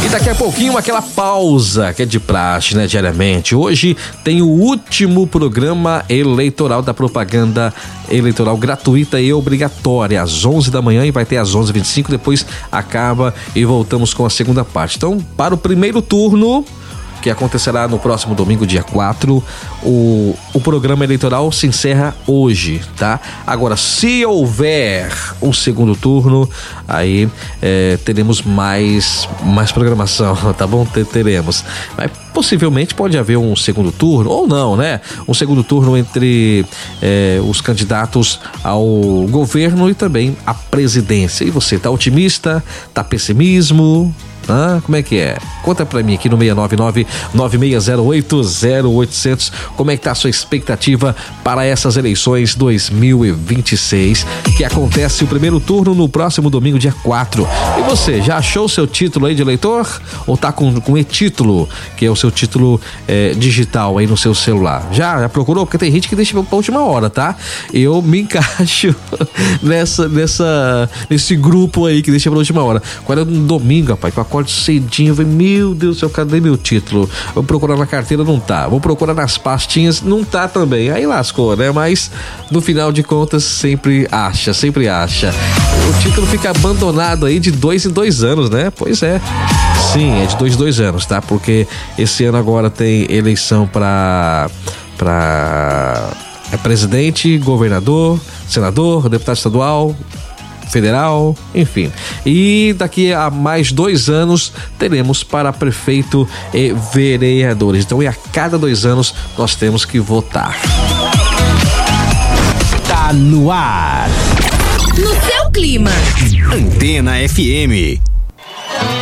Daqui a pouquinho aquela pausa que é de praxe, né, diariamente. Hoje tem o último programa eleitoral da propaganda eleitoral gratuita e obrigatória, às 11 da manhã, e vai ter às 11h25, depois acaba e voltamos com a segunda parte. Então, para o primeiro turno, que acontecerá no próximo domingo, dia 4, o programa eleitoral se encerra hoje, tá? Agora, se houver um segundo turno, aí teremos mais programação, tá bom? Teremos. Mas possivelmente pode haver um segundo turno, ou não, né? Um segundo turno entre os candidatos ao governo e também à presidência. E você, tá otimista? Tá pessimismo? Como é que é? Conta pra mim aqui no 699-9608-0800 como é que tá a sua expectativa para essas eleições 2026, que acontece o primeiro turno no próximo domingo, dia 4. E você, já achou o seu título aí de eleitor? Ou tá com e-título, que é o seu título digital aí no seu celular? Já procurou? Porque tem gente que deixa pra última hora, tá? Eu me encaixo nesse grupo aí que deixa pra última hora. Quando é um domingo, rapaz, que eu acordo cedinho, eu falei, meu Deus do céu, cadê meu título? Vou procurar na carteira, não tá. Vou procurar nas pastinhas, não tá também. Aí lascou, né? Mas no final de contas sempre acha. O título fica abandonado aí de 2 em 2 anos, né? Pois é. Sim, é de 2 em 2 anos, tá? Porque esse ano agora tem eleição pra presidente, governador, senador, deputado estadual, federal, enfim. E daqui a mais 2 anos teremos para prefeito e vereadores. Então, a cada 2 anos nós temos que votar. Tá no ar. No seu clima. Antena FM.